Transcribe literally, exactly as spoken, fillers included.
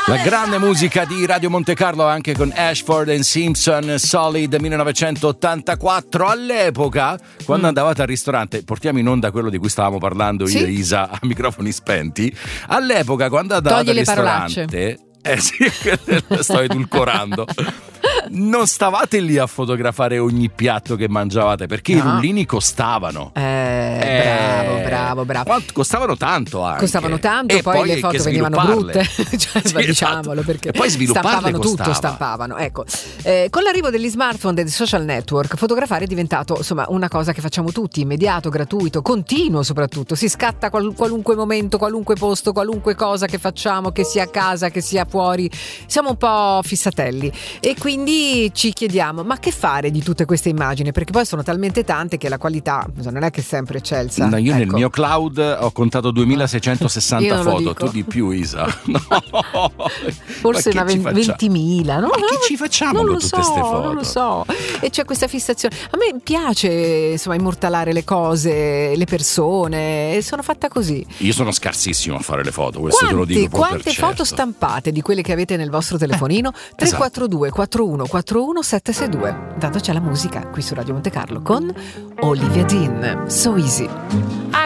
La grande musica di Radio Monte Carlo anche con Ashford and Simpson, Solid millenovecentottantaquattro. All'epoca, quando mm. andavate al ristorante, portiamo in onda quello di cui stavamo parlando io e sì? Isa a microfoni spenti. All'epoca, quando andavate al ristorante, eh sì, sto edulcorando. Non stavate lì a fotografare ogni piatto che mangiavate, perché no. i rullini costavano. Eh, eh, bravo, bravo, bravo. Quanto, costavano tanto anche. Costavano tanto, e poi, poi le foto venivano brutte. Cioè, sì, diciamolo, perché e poi stampavano costava. tutto, stampavano. Ecco, eh, con l'arrivo degli smartphone e dei social network, fotografare è diventato insomma una cosa che facciamo tutti, immediato, gratuito, continuo soprattutto. Si scatta qual- qualunque momento, qualunque posto, qualunque cosa che facciamo, che sia a casa, che sia fuori. Siamo un po' fissatelli e quindi ci chiediamo ma che fare di tutte queste immagini, perché poi sono talmente tante che la qualità non è che è sempre eccelsa. No, io ecco. nel mio cloud ho contato duemilaseicentosessanta foto. Tu di più, Isa? No. Forse una ventimila, no? Ma che ci facciamo non con lo tutte so, queste foto? Non lo so. E c'è questa fissazione. A me piace insomma immortalare le cose, le persone, sono fatta così. Io sono scarsissimo a fare le foto, questo quanti, te lo dico. Quante per foto certo. stampate di quelle che avete nel vostro telefonino? Eh, tre quattro due quattro uno quattro uno sette sei due. Intanto c'è la musica qui su Radio Monte Carlo con Olivia Dean, So Easy.